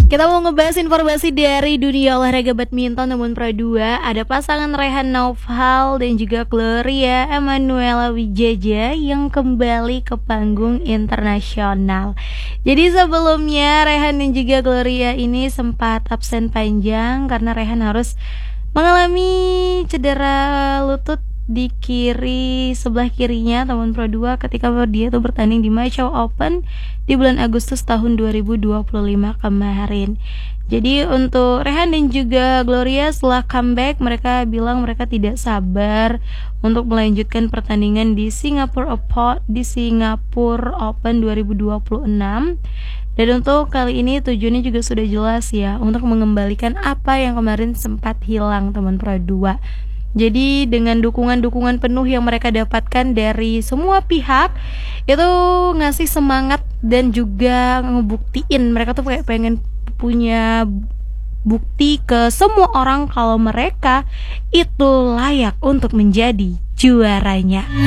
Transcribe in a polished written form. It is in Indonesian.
Kita mau ngebahas informasi dari dunia olahraga badminton namun Pro 2. Ada pasangan Rehan Naufal dan juga Gloria Emanuela Wijaja yang kembali ke panggung internasional. Jadi sebelumnya Rehan dan juga Gloria ini sempat absen panjang karena Rehan harus mengalami cedera lutut di kiri sebelah kirinya teman Pro 2 ketika dia tuh bertanding di Macau Open di bulan Agustus tahun 2025 kemarin. Jadi untuk Rehan dan juga Gloria setelah comeback, mereka bilang mereka tidak sabar untuk melanjutkan pertandingan di Singapore Open 2026. Dan untuk kali ini tujuannya juga sudah jelas ya, untuk mengembalikan apa yang kemarin sempat hilang teman Pro 2. Jadi dengan dukungan-dukungan penuh yang mereka dapatkan dari semua pihak, itu ngasih semangat dan juga ngebuktiin mereka tuh kayak pengen punya bukti ke semua orang kalau mereka itu layak untuk menjadi juaranya.